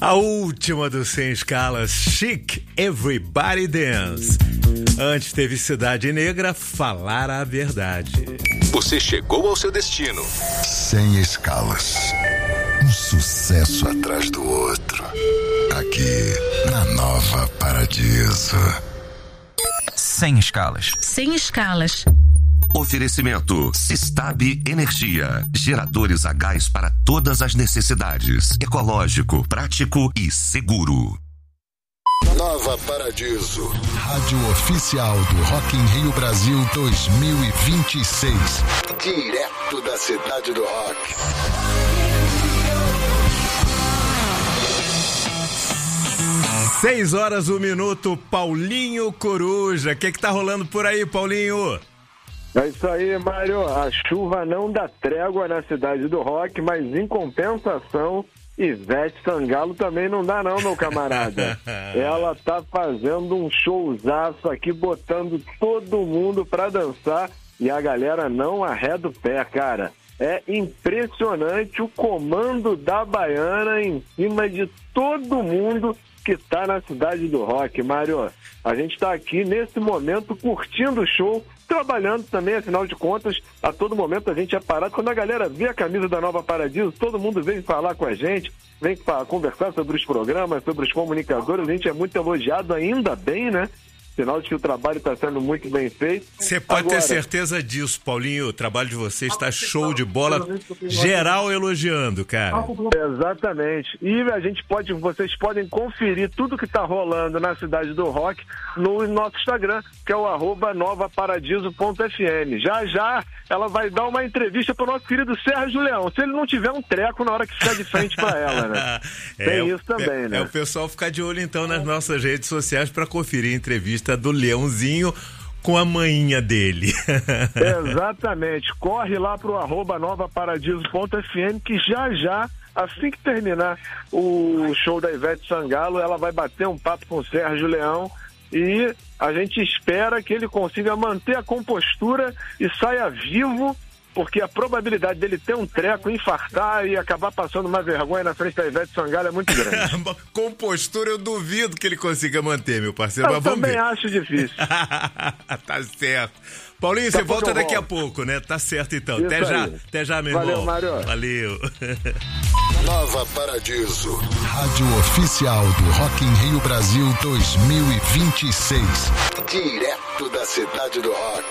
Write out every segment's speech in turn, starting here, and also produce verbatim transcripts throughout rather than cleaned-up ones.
A última do Sem Escalas, Chic, Everybody Dance. Antes teve Cidade Negra, Falar a Verdade. Você chegou ao seu destino. Sem Escalas. Um sucesso atrás do outro. Aqui, na Nova Paradiso. Sem Escalas. Sem Escalas. Oferecimento Sistab Energia. Geradores a gás para todas as necessidades. Ecológico, prático e seguro. Nova Paradiso. Rádio oficial do Rock in Rio Brasil dois mil e vinte e seis. Direto da cidade do rock. Seis horas, um minuto, Paulinho Coruja. O que que tá rolando por aí, Paulinho? É isso aí, Mário. A chuva não dá trégua na cidade do rock, mas em compensação, Ivete Sangalo também não dá não, meu camarada. Ela tá fazendo um showzaço aqui, botando todo mundo pra dançar e a galera não arreda o pé, cara. É impressionante o comando da Baiana em cima de todo mundo que tá na cidade do rock, Mário. A gente tá aqui nesse momento curtindo o show, trabalhando também, afinal de contas, a todo momento a gente é parado. Quando a galera vê a camisa da Nova Paradiso, todo mundo vem falar com a gente, vem conversar sobre os programas, sobre os comunicadores. A gente é muito elogiado, ainda bem, né? Sinal de que o trabalho está sendo muito bem feito. Você pode Agora... ter certeza disso, Paulinho. O trabalho de vocês está show de bola. Geral elogiando, cara. Exatamente. E a gente pode, vocês podem conferir tudo que está rolando na cidade do rock no nosso Instagram, que é o arroba novaparadiso.fm. Já já ela vai dar uma entrevista para o nosso querido Sérgio Leão. Se ele não tiver um treco na hora que ficar de frente para ela, né? É, Tem isso também, é, né? É o pessoal ficar de olho então nas nossas redes sociais para conferir a entrevista do Leãozinho com a manhinha dele. Exatamente. Corre lá pro arroba novaparadiso.fm que já já, assim que terminar o show da Ivete Sangalo, ela vai bater um papo com o Sérgio Leão e a gente espera que ele consiga manter a compostura e saia vivo, porque a probabilidade dele ter um treco, infartar e acabar passando uma vergonha na frente da Ivete Sangalo é muito grande. Compostura eu duvido que ele consiga manter, meu parceiro. Eu mas vamos também ver. acho difícil. Tá certo. Paulinho, Daqui você volta daqui volto. a pouco, né? Tá certo então. Isso Até aí. já. Até já, meu Valeu, irmão. Mário. Valeu. Nova Paradiso. Rádio oficial do Rock in Rio Brasil dois mil e vinte e seis. Direto da cidade do rock.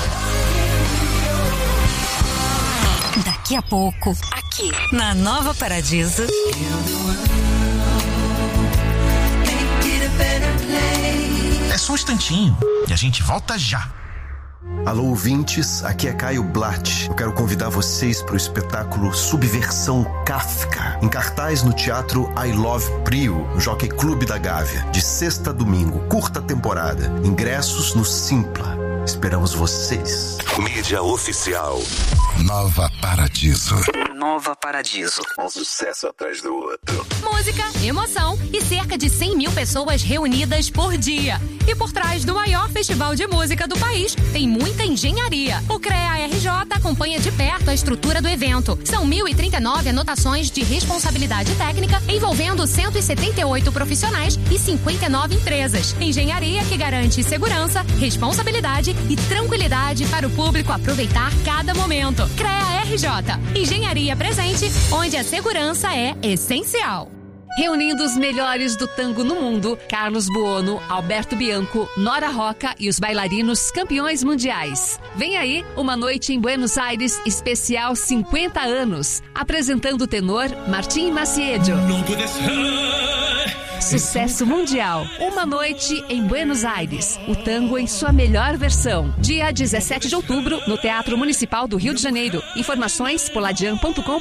Daqui a pouco, aqui na Nova Paradiso. É só um instantinho e a gente volta já. Alô, ouvintes, aqui é Caio Blatt. Eu quero convidar vocês para o espetáculo Subversão Kafka, em cartaz no Teatro I Love Prio, no Jockey Clube da Gávea, de sexta a domingo, curta temporada. Ingressos no Simpla. Esperamos vocês. Mídia oficial. Nova Paradiso. Nova Paradiso. Um sucesso atrás do outro. Música, emoção e cerca de cem mil pessoas reunidas por dia. E por trás do maior festival de música do país, tem muita engenharia. O CREA R J acompanha de perto a estrutura do evento. São mil e trinta e nove anotações de responsabilidade técnica envolvendo cento e setenta e oito profissionais e cinquenta e nove empresas. Engenharia que garante segurança, responsabilidade e tranquilidade para o público aproveitar cada momento. CREA R J. Engenharia presente, onde a segurança é essencial. Reunindo os melhores do tango no mundo, Carlos Buono, Alberto Bianco, Nora Roca e os bailarinos campeões mundiais. Vem aí uma noite em Buenos Aires especial cinquenta anos, apresentando o tenor Martim Maciedo. Sucesso mundial. Uma noite em Buenos Aires. O tango em sua melhor versão. Dia dezessete de outubro, no Teatro Municipal do Rio de Janeiro. Informações poladian ponto com ponto br.